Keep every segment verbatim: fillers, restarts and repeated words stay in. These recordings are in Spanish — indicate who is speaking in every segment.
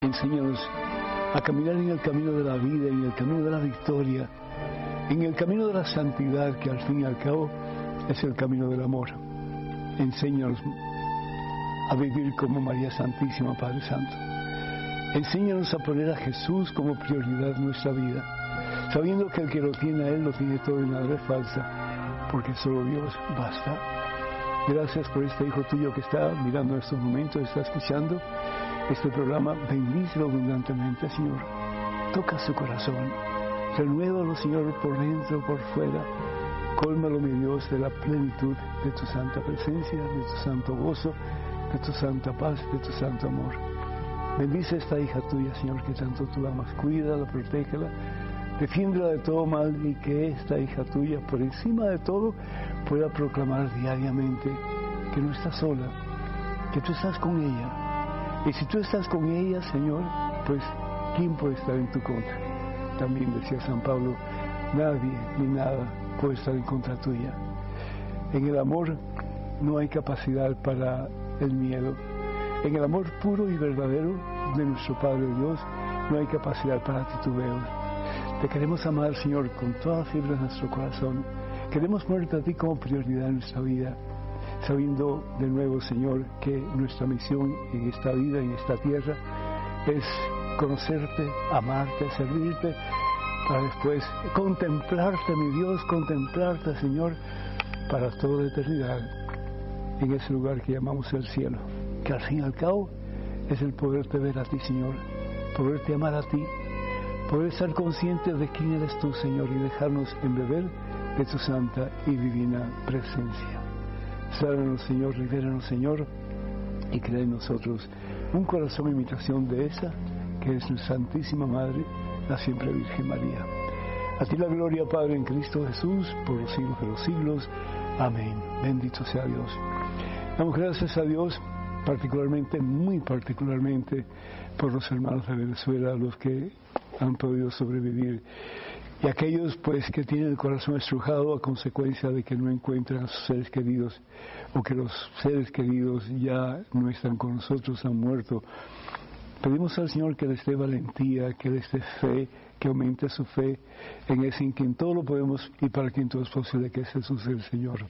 Speaker 1: Enséñanos a caminar en el camino de la vida, en el camino de la victoria, en el camino de la santidad, que al fin y al cabo es el camino del amor. Enséñanos a vivir como María Santísima, Padre Santo. Enséñanos a poner a Jesús como prioridad en nuestra vida, sabiendo que el que lo tiene a Él lo tiene todo y nada le falta, porque solo Dios basta. Gracias por este hijo tuyo que está mirando en estos momentos, está escuchando este programa. Bendícelo abundantemente, Señor. Toca su corazón. Renuévalo, Señor, por dentro, por fuera. Cólmalo, mi Dios, de la plenitud de tu santa presencia, de tu santo gozo, de tu santa paz, de tu santo amor. Bendice a esta hija tuya, Señor, que tanto tú amas. Cuídala, protégela, defiéndela de todo mal, y que esta hija tuya, por encima de todo, pueda proclamar diariamente que no estás sola, que tú estás con ella. Y si tú estás con ella, Señor, pues ¿quién puede estar en tu contra? También decía San Pablo, nadie ni nada puede estar en contra tuya. En el amor no hay capacidad para el miedo. En el amor puro y verdadero de nuestro Padre Dios no hay capacidad para titubeos. Te queremos amar, Señor, con toda fibra de nuestro corazón. Queremos ponerte a ti como prioridad en nuestra vida, sabiendo de nuevo, Señor, que nuestra misión en esta vida, en esta tierra, es conocerte, amarte, servirte, para después contemplarte, mi Dios, contemplarte, Señor, para toda la eternidad, en ese lugar que llamamos el cielo, que al fin y al cabo es el poderte ver a ti, Señor, poderte amar a ti, poder estar conscientes de quién eres tú, Señor, y dejarnos embeber de tu santa y divina presencia. Sálvanos, Señor, libéranos, Señor, y crea en nosotros un corazón imitación de esa que es nuestra Santísima Madre, la siempre Virgen María. A ti la gloria, Padre, en Cristo Jesús, por los siglos de los siglos. Amén. Bendito sea Dios. Damos gracias a Dios, particularmente, muy particularmente, por los hermanos de Venezuela, los que han podido sobrevivir, y aquellos pues que tienen el corazón estrujado a consecuencia de que no encuentran a sus seres queridos, o que los seres queridos ya no están con nosotros, han muerto. Pedimos al Señor que les dé valentía, que les dé fe, que aumente su fe en ese en quien todo lo podemos y para quien todo es posible, que es Jesús el Señor.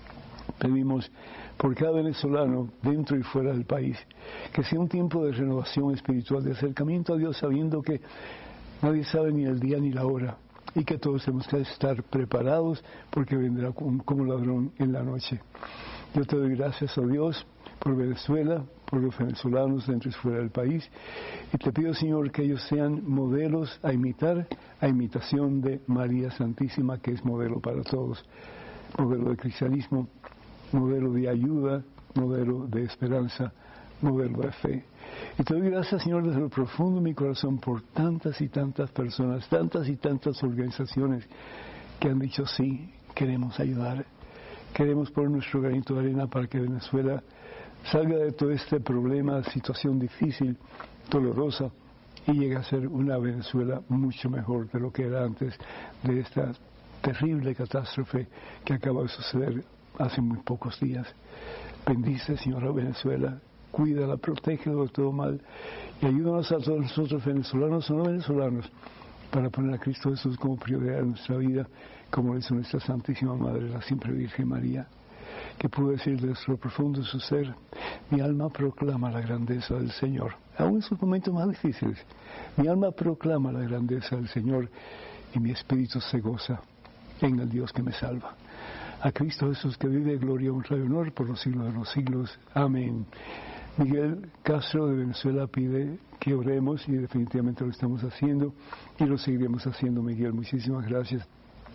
Speaker 1: Pedimos por cada venezolano, dentro y fuera del país, que sea un tiempo de renovación espiritual, de acercamiento a Dios, sabiendo que nadie sabe ni el día ni la hora, y que todos tenemos que estar preparados, porque vendrá como ladrón en la noche. Yo te doy gracias, oh Dios, por Venezuela, por los venezolanos dentro y fuera del país, y te pido, Señor, que ellos sean modelos a imitar, a imitación de María Santísima, que es modelo para todos, modelo de cristianismo, modelo de ayuda, modelo de esperanza, modelo de fe. Y te doy gracias, Señor, desde lo profundo de mi corazón por tantas y tantas personas, tantas y tantas organizaciones que han dicho sí, queremos ayudar, queremos poner nuestro granito de arena para que Venezuela salga de todo este problema, situación difícil, dolorosa, y llegue a ser una Venezuela mucho mejor de lo que era antes de esta terrible catástrofe que acaba de suceder hace muy pocos días. Bendice, Señor, a Venezuela, cuídala, protégela de todo mal, y ayúdanos a todos nosotros, venezolanos o no venezolanos, para poner a Cristo Jesús como prioridad en nuestra vida, como lo hizo nuestra Santísima Madre, la siempre Virgen María, que pudo decir desde lo profundo de su ser: mi alma proclama la grandeza del Señor. Aún en sus momentos más difíciles, mi alma proclama la grandeza del Señor, y mi espíritu se goza en el Dios que me salva. A Cristo Jesús, que vive, gloria, honra y honor por los siglos de los siglos. Amén. Miguel Castro de Venezuela pide que oremos, y definitivamente lo estamos haciendo y lo seguiremos haciendo. Miguel, muchísimas gracias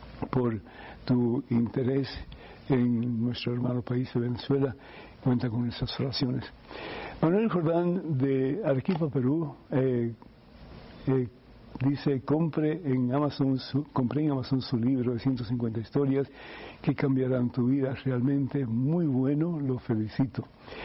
Speaker 1: por tu interés en nuestro hermano país de Venezuela. Cuenta con nuestras oraciones. Manuel Jordán de Arequipa, Perú, eh, eh, dice: compre en Amazon su, compré en Amazon su libro de ciento cincuenta historias que cambiarán tu vida. Realmente muy bueno, lo felicito.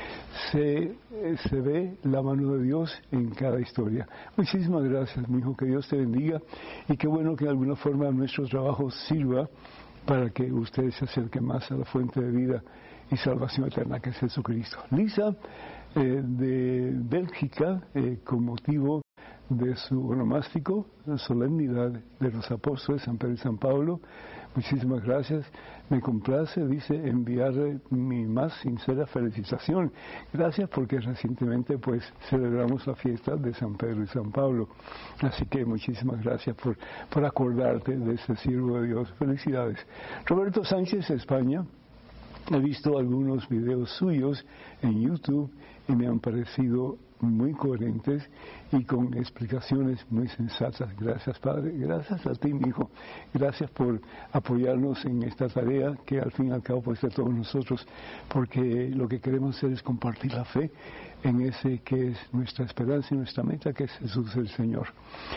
Speaker 1: Se, se ve la mano de Dios en cada historia. Muchísimas gracias, mi hijo, que Dios te bendiga, y qué bueno que de alguna forma nuestro trabajo sirva para que ustedes se acerquen más a la fuente de vida y salvación eterna, que es Jesucristo. Lisa eh, de Bélgica eh, con motivo de su onomástico, la solemnidad de los apóstoles San Pedro y San Pablo. Muchísimas gracias. Me complace, dice, enviarle mi más sincera felicitación. Gracias, porque recientemente pues celebramos la fiesta de San Pedro y San Pablo. Así que muchísimas gracias por, por acordarte de este siervo de Dios. Felicidades. Roberto Sánchez, España. He visto algunos videos suyos en YouTube y me han parecido muy coherentes y con explicaciones muy sensatas. Gracias, Padre. Gracias a ti, mi hijo. Gracias por apoyarnos en esta tarea que al fin y al cabo pues de todos nosotros, porque lo que queremos hacer es compartir la fe en ese que es nuestra esperanza y nuestra meta, que es Jesús el Señor.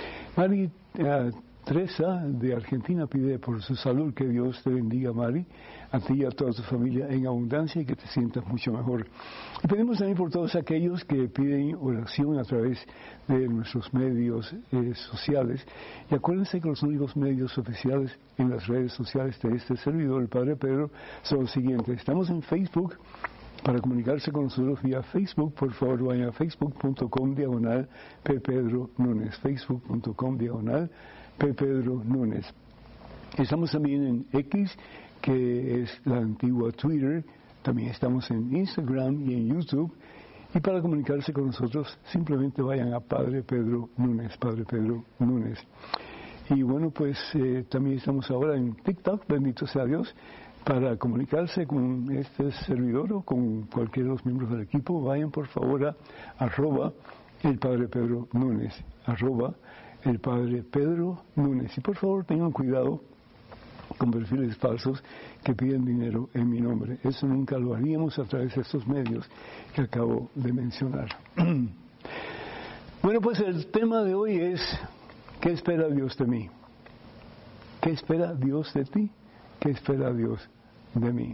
Speaker 1: Mari uh, Teresa de Argentina pide por su salud, que Dios te bendiga, Mari, a ti y a toda tu familia en abundancia y que te sientas mucho mejor. Y pedimos también por todos aquellos que piden oración a través de nuestros medios eh, sociales. Y acuérdense que los únicos medios oficiales en las redes sociales de este servidor, el Padre Pedro, son los siguientes. Estamos en Facebook. Para comunicarse con nosotros vía Facebook, por favor vayan a facebook.com diagonal P. Pedro Núñez, facebook.com diagonal P. Pedro Núñez. Estamos también en X, que es la antigua Twitter. También estamos en Instagram y en YouTube. Y para comunicarse con nosotros, simplemente vayan a Padre Pedro Núñez, Padre Pedro Núñez. Y bueno, pues eh, también estamos ahora en TikTok, bendito sea Dios. Para comunicarse con este servidor o con cualquiera de los miembros del equipo, vayan por favor a arroba el Padre Pedro Núñez, arroba el Padre Pedro Núñez. Y por favor tengan cuidado con perfiles falsos que piden dinero en mi nombre. Eso nunca lo haríamos a través de estos medios que acabo de mencionar. Bueno, pues el tema de hoy es: ¿qué espera Dios de mí? ¿Qué espera Dios de ti? ¿Qué espera Dios de mí?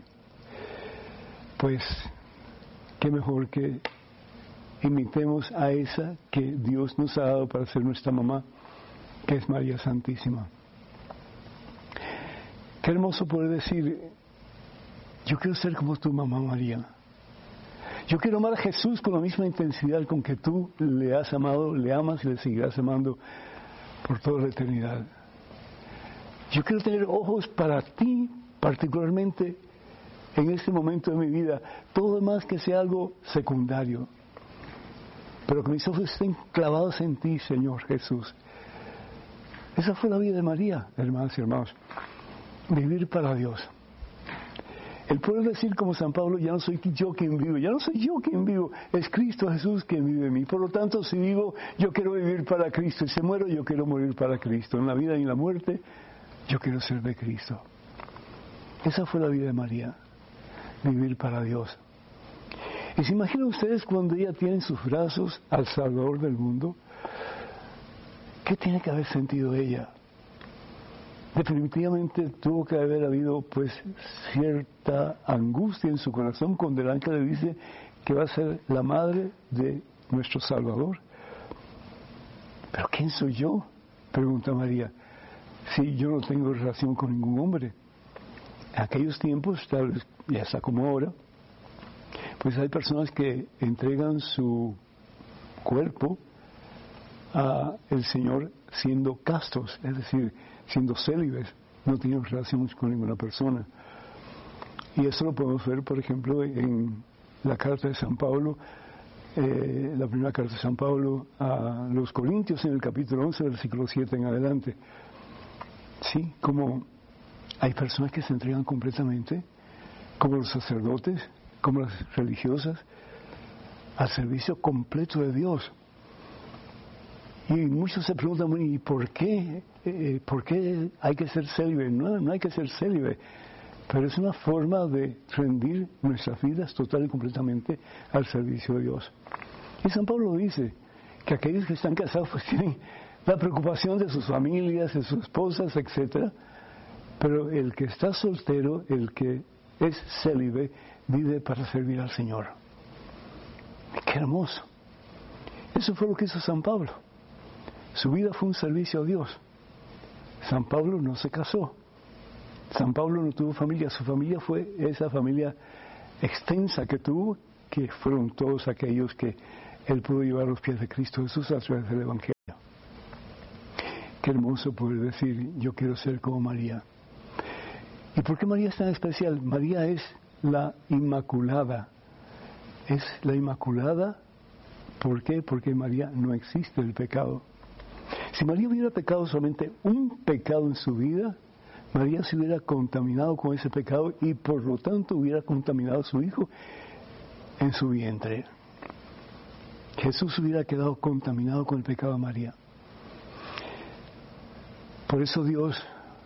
Speaker 1: Pues qué mejor que imitemos a esa que Dios nos ha dado para ser nuestra mamá, que es María Santísima. Qué hermoso poder decir: yo quiero ser como tu mamá María. Yo quiero amar a Jesús con la misma intensidad con que tú le has amado, le amas y le seguirás amando por toda la eternidad. Yo quiero tener ojos para ti, particularmente en este momento de mi vida. Todo demás que sea algo secundario. Pero que mis ojos estén clavados en ti, Señor Jesús. Esa fue la vida de María, hermanas y hermanos. Vivir para Dios. El poder decir como San Pablo: ya no soy yo quien vivo, ya no soy yo quien vivo, es Cristo Jesús quien vive en mí. Por lo tanto, si vivo, yo quiero vivir para Cristo. Y si muero, yo quiero morir para Cristo. En la vida y en la muerte, yo quiero ser de Cristo. Esa fue la vida de María, vivir para Dios. Y se imaginan ustedes cuando ella tiene en sus brazos al Salvador del mundo, ¿qué tiene que haber sentido ella? Definitivamente tuvo que haber habido pues cierta angustia en su corazón cuando el ángel le dice que va a ser la madre de nuestro Salvador. ¿Pero quién soy yo?, pregunta María. Si yo no tengo relación con ningún hombre. En aquellos tiempos, tal vez ya está como ahora, pues hay personas que entregan su cuerpo a el Señor siendo castos, es decir, siendo célibes, no tienen relación con ninguna persona. Y eso lo podemos ver, por ejemplo, en la carta de San Pablo, eh, la primera carta de San Pablo a los Corintios, en el capítulo once, versículo siete en adelante. Sí, como hay personas que se entregan completamente, como los sacerdotes, como las religiosas, al servicio completo de Dios. Y muchos se preguntan: ¿y por qué? Eh, ¿Por qué hay que ser célibe? No, no hay que ser célibe, pero es una forma de rendir nuestras vidas total y completamente al servicio de Dios. Y San Pablo dice que aquellos que están casados pues tienen la preocupación de sus familias, de sus esposas, etcétera, pero el que está soltero, el que es célibe, vive para servir al Señor. ¡Qué hermoso! Eso fue lo que hizo San Pablo. Su vida fue un servicio a Dios. San Pablo no se casó. San Pablo no tuvo familia. Su familia fue esa familia extensa que tuvo, que fueron todos aquellos que Él pudo llevar a los pies de Cristo Jesús a través del Evangelio. Qué hermoso poder decir, yo quiero ser como María. ¿Y por qué María es tan especial? María es la Inmaculada. Es la Inmaculada, ¿por qué? Porque María no existe el pecado. Si María hubiera pecado solamente un pecado en su vida, María se hubiera contaminado con ese pecado y por lo tanto hubiera contaminado a su hijo en su vientre. Jesús hubiera quedado contaminado con el pecado de María. Por eso Dios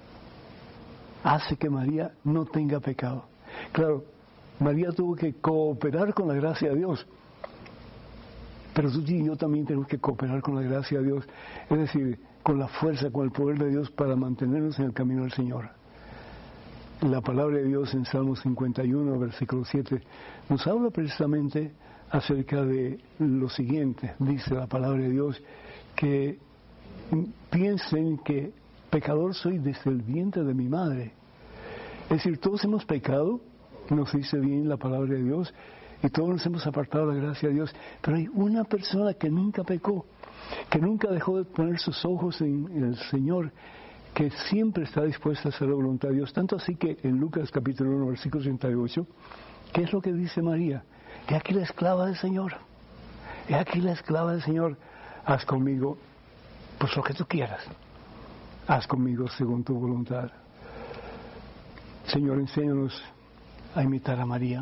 Speaker 1: hace que María no tenga pecado. Claro, María tuvo que cooperar con la gracia de Dios. Pero tú y yo también tenemos que cooperar con la gracia de Dios. Es decir, con la fuerza, con el poder de Dios para mantenernos en el camino del Señor. La palabra de Dios en Salmo cincuenta y uno, versículo siete, nos habla precisamente acerca de lo siguiente. Dice la palabra de Dios que piensen que pecador soy desde el vientre de mi madre. Es decir, todos hemos pecado, nos dice bien la palabra de Dios, y todos nos hemos apartado de la gracia de Dios, pero hay una persona que nunca pecó, que nunca dejó de poner sus ojos en, en el Señor, que siempre está dispuesta a hacer la voluntad de Dios. Tanto así que en Lucas capítulo uno, versículo treinta y ocho, ¿qué es lo que dice María? He aquí la esclava del Señor, he aquí la esclava del Señor, haz conmigo pues lo que tú quieras. Haz conmigo según tu voluntad. Señor, enséñanos a imitar a María.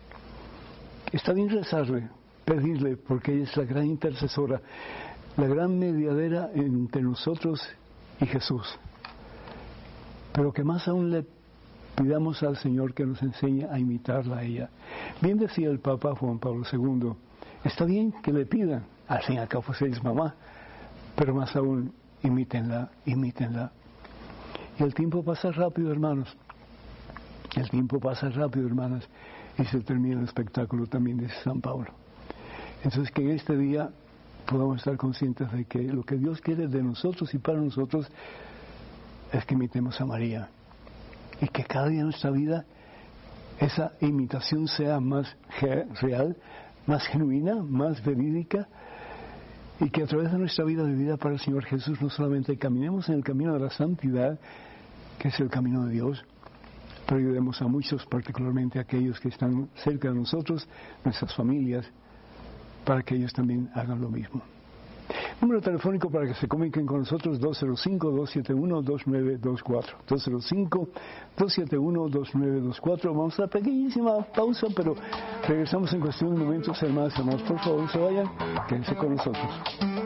Speaker 1: Está bien rezarle, pedirle, porque ella es la gran intercesora, la gran mediadera entre nosotros y Jesús. Pero que más aún le pidamos al Señor que nos enseñe a imitarla a ella. Bien decía el Papa Juan Pablo segundo, está bien que le pidan, al fin y al cabo pues ella es mamá, pero más aún imítenla, imítenla. Y el tiempo pasa rápido, hermanos. El tiempo pasa rápido, hermanas, y se termina el espectáculo también, dice San Pablo. Entonces, que en este día podamos estar conscientes de que lo que Dios quiere de nosotros y para nosotros es que imitemos a María. Y que cada día en nuestra vida esa imitación sea más real, más genuina, más verídica, y que a través de nuestra vida vivida para el Señor Jesús no solamente caminemos en el camino de la santidad, que es el camino de Dios, pero ayudemos a muchos, particularmente a aquellos que están cerca de nosotros, nuestras familias, para que ellos también hagan lo mismo. Número telefónico para que se comuniquen con nosotros, dos cero cinco, dos siete uno, dos nueve dos cuatro. dos cero cinco, dos siete uno, dos nueve dos cuatro. Vamos a una pequeñísima pausa, pero regresamos en cuestión de momentos, hermanos, hermanos. Por favor, no se vayan, quédense con nosotros.